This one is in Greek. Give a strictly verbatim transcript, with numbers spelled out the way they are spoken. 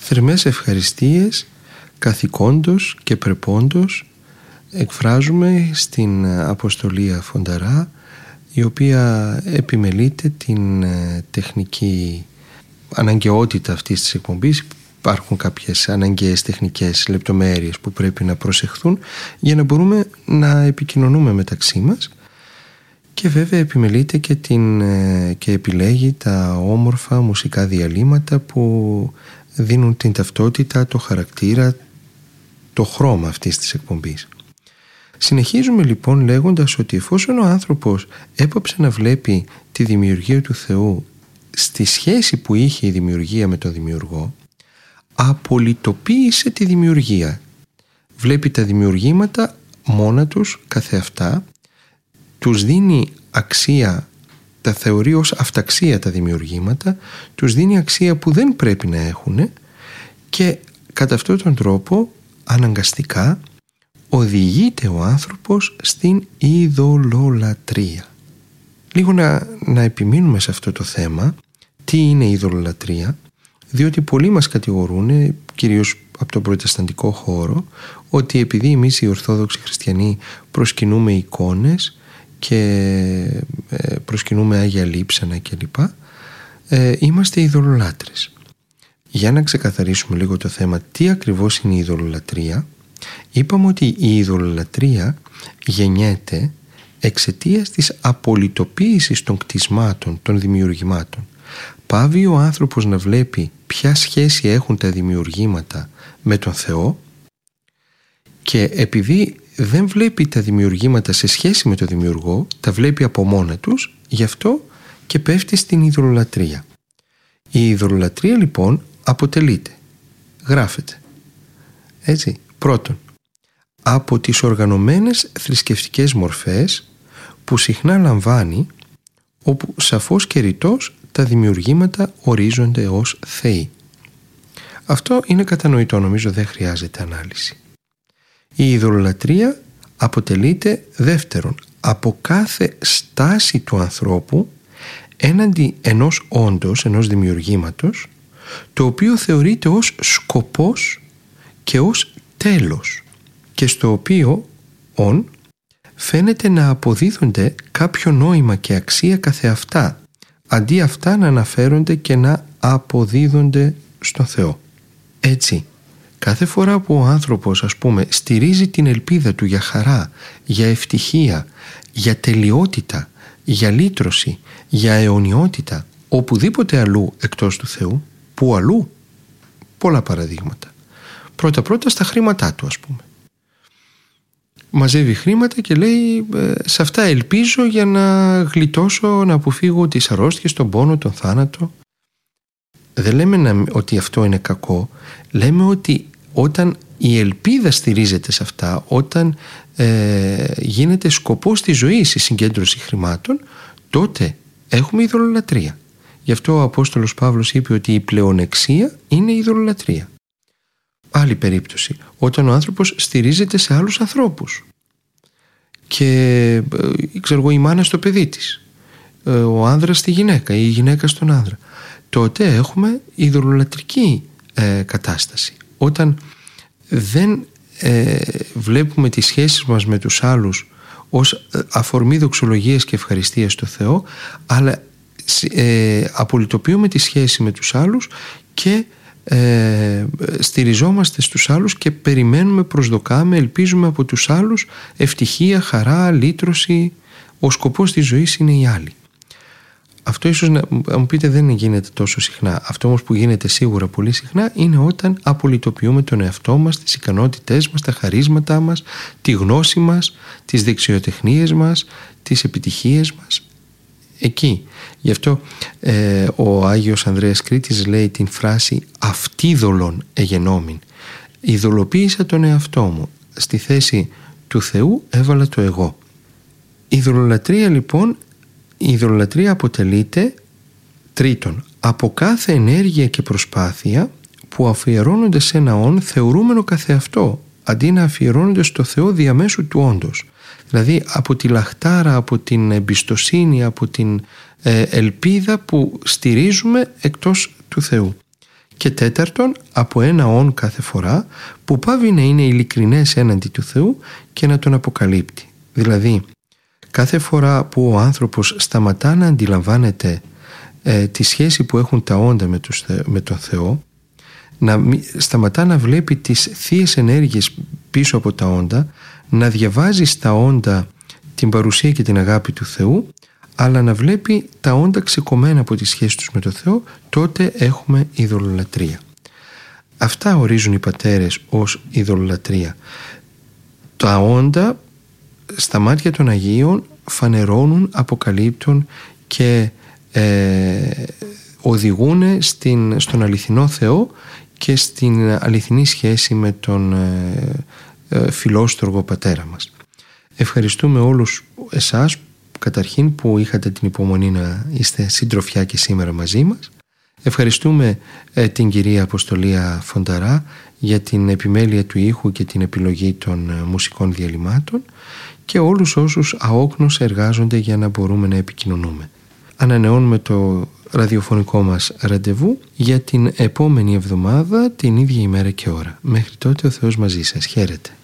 θερμές ευχαριστίες καθηκόντος και πρεπόντος εκφράζουμε στην Αποστολία Φονταρά, η οποία επιμελείται την τεχνική αναγκαιότητα αυτής της εκπομπής. Υπάρχουν κάποιες αναγκαίες τεχνικές λεπτομέρειες που πρέπει να προσεχθούν για να μπορούμε να επικοινωνούμε μεταξύ μας, και βέβαια επιμελείται και, την, και επιλέγει τα όμορφα μουσικά διαλύματα που δίνουν την ταυτότητα, το χαρακτήρα, το χρώμα αυτής της εκπομπής. Συνεχίζουμε λοιπόν λέγοντας ότι εφόσον ο άνθρωπος έπαψε να βλέπει τη δημιουργία του Θεού στη σχέση που είχε η δημιουργία με τον δημιουργό, απολυτοποίησε τη δημιουργία. Βλέπει τα δημιουργήματα μόνα τους καθεαυτά, τους δίνει αξία, τα θεωρεί ως αυταξία τα δημιουργήματα, τους δίνει αξία που δεν πρέπει να έχουν, και κατά αυτόν τον τρόπο αναγκαστικά οδηγείται ο άνθρωπος στην ειδωλολατρία. Λίγο να, να επιμείνουμε σε αυτό το θέμα. Τι είναι η ειδωλολατρία? Διότι πολλοί μας κατηγορούν, κυρίως από τον προτεσταντικό χώρο, ότι επειδή εμείς οι Ορθόδοξοι Χριστιανοί προσκυνούμε εικόνες και προσκυνούμε Άγια Λείψανα κλπ, είμαστε ειδωλολάτρες. Για να ξεκαθαρίσουμε λίγο το θέμα, τι ακριβώς είναι η ειδωλολατρία, είπαμε ότι η ειδωλολατρία γεννιέται εξαιτίας της απολυτοποίησης των κτισμάτων, των δημιουργημάτων. Πάβει ο άνθρωπος να βλέπει ποια σχέση έχουν τα δημιουργήματα με τον Θεό, και επειδή δεν βλέπει τα δημιουργήματα σε σχέση με τον δημιουργό, τα βλέπει από μόνα τους, γι' αυτό και πέφτει στην ειδωλολατρία. Η ειδωλολατρία λοιπόν αποτελείται, γράφεται, έτσι, πρώτον, από τις οργανωμένες θρησκευτικές μορφές που συχνά λαμβάνει, όπου σαφώς και ρητός τα δημιουργήματα ορίζονται ως θεοί. Αυτό είναι κατανοητό, νομίζω δεν χρειάζεται ανάλυση. Η ειδωλολατρία αποτελείται δεύτερον από κάθε στάση του ανθρώπου έναντι ενός όντος, ενός δημιουργήματος, το οποίο θεωρείται ως σκοπός και ως τέλος, και στο οποίο «ον» φαίνεται να αποδίδονται κάποιο νόημα και αξία καθεαυτά, αντί αυτά να αναφέρονται και να αποδίδονται στον Θεό. Έτσι, κάθε φορά που ο άνθρωπος, ας πούμε, στηρίζει την ελπίδα του για χαρά, για ευτυχία, για τελειότητα, για λύτρωση, για αιωνιότητα, οπουδήποτε αλλού εκτός του Θεού, που αλλού? Πολλά παραδείγματα. Πρώτα-πρώτα στα χρήματά του, ας πούμε. Μαζεύει χρήματα και λέει σε αυτά ελπίζω για να γλιτώσω, να αποφύγω τις αρρώστιες, τον πόνο, τον θάνατο. Δεν λέμε να, ότι αυτό είναι κακό. Λέμε ότι όταν η ελπίδα στηρίζεται σε αυτά, όταν ε, γίνεται σκοπός της ζωής η συγκέντρωση χρημάτων, τότε έχουμε ειδωλολατρία. Γι' αυτό ο Απόστολος Παύλος είπε ότι η πλεονεξία είναι η ειδωλολατρία. Άλλη περίπτωση, όταν ο άνθρωπος στηρίζεται σε άλλους ανθρώπους και ξέρω εγώ, η μάνα στο παιδί της, ο άνδρας στη γυναίκα ή η γυναίκα στον άνδρα, τότε έχουμε ειδωλολατρική ε, κατάσταση. Όταν δεν ε, βλέπουμε τις σχέσεις μας με τους άλλους ως αφορμή δοξολογίας και ευχαριστίας στο Θεό, αλλά ε, απολυτοποιούμε τη σχέση με τους άλλους και ε, στηριζόμαστε στους άλλους και περιμένουμε, προσδοκάμε, ελπίζουμε από τους άλλους ευτυχία, χαρά, λύτρωση. Ο σκοπός της ζωής είναι οι άλλοι. Αυτό ίσως να μου πείτε δεν γίνεται τόσο συχνά. Αυτό όμως που γίνεται σίγουρα πολύ συχνά είναι όταν απολυτοποιούμε τον εαυτό μας, τις ικανότητές μας, τα χαρίσματά μας, τη γνώση μας, τις δεξιοτεχνίες μας, τις επιτυχίες μας. Εκεί. Γι' αυτό ε, ο Άγιος Ανδρέας Κρήτης λέει την φράση «αυτίδωλον εγενόμην». Ειδωλοποίησα τον εαυτό μου. Στη θέση του Θεού έβαλα το εγώ. Η ειδωλολατρία λοιπόν, η ειδωλολατρία αποτελείται τρίτον από κάθε ενέργεια και προσπάθεια που αφιερώνονται σε ένα όν θεωρούμενο καθεαυτό, αντί να αφιερώνονται στο Θεό διαμέσου του όντος. Δηλαδή από τη λαχτάρα, από την εμπιστοσύνη, από την ε, ελπίδα που στηρίζουμε εκτός του Θεού. Και τέταρτον, από ένα «ον» κάθε φορά που πάβει να είναι ειλικρινές έναντι του Θεού και να τον αποκαλύπτει. Δηλαδή, κάθε φορά που ο άνθρωπος σταματά να αντιλαμβάνεται ε, τη σχέση που έχουν τα όντα με, τους, με τον Θεό, να σταματά να βλέπει τις θείες ενέργειες πίσω από τα όντα, να διαβάζει στα όντα την παρουσία και την αγάπη του Θεού, αλλά να βλέπει τα όντα ξεκομμένα από τη σχέση τους με τον Θεό, τότε έχουμε ειδωλολατρία. Αυτά ορίζουν οι πατέρες ως ειδωλολατρία. Τα όντα στα μάτια των Αγίων φανερώνουν, αποκαλύπτουν και ε, οδηγούν στην, στον αληθινό Θεό και στην αληθινή σχέση με τον ε, ε, φιλόστοργο πατέρα μας. Ευχαριστούμε όλους εσάς καταρχήν που είχατε την υπομονή να είστε συντροφιά και σήμερα μαζί μας. Ευχαριστούμε ε, την κυρία Αποστολία Φονταρά για την επιμέλεια του ήχου και την επιλογή των ε, μουσικών διαλυμάτων και όλους όσους αόκνως εργάζονται για να μπορούμε να επικοινωνούμε. Ανανεώνουμε το ραδιοφωνικό μας ραντεβού για την επόμενη εβδομάδα την ίδια ημέρα και ώρα. Μέχρι τότε ο Θεός μαζί σας. Χαίρετε.